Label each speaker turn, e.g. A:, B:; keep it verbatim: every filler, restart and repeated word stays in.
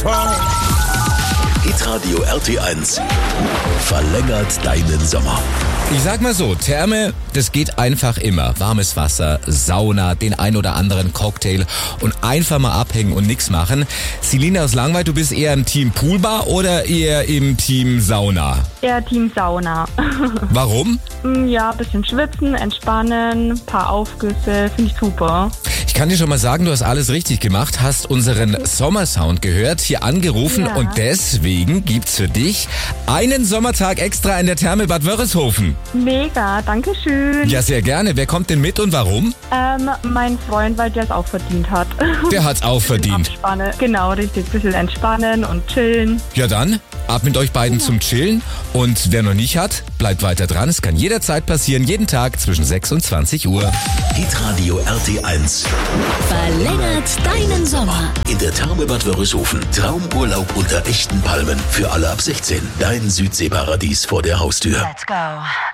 A: Hitradio R T eins verlängert deinen Sommer.
B: Ich sag mal so, Therme, das geht einfach immer. Warmes Wasser, Sauna, den ein oder anderen Cocktail und einfach mal abhängen und nix machen. Selina aus Langweil, du bist eher im Team Poolbar oder eher im Team Sauna?
C: Eher Team Sauna.
B: Warum?
C: Ja, ein bisschen schwitzen, entspannen, paar Aufgüsse, finde ich super.
B: Ich kann dir schon mal sagen, du hast alles richtig gemacht, hast unseren Sommersound gehört, hier angerufen
C: Ja.
B: und deswegen gibt's für dich einen Sommertag extra in der Therme Bad Wörishofen.
C: Mega, danke schön.
B: Ja, sehr gerne. Wer kommt denn mit und warum?
C: Ähm, mein Freund, weil der es auch verdient hat.
B: Der hat's auch verdient.
C: Abspannen. Genau, richtig. Bisschen entspannen und chillen.
B: Ja dann, ab mit euch beiden zum Chillen und wer noch nicht hat, bleibt weiter dran. Es kann jederzeit passieren, jeden Tag zwischen sechs und zwanzig Uhr.
A: Hitradio R T eins
D: Verlängert deinen Sommer.
A: in der Therme Bad Wörishofen. Traumurlaub unter echten Palmen für alle ab sechzehn. Dein Südseeparadies vor der Haustür.
D: Let's go.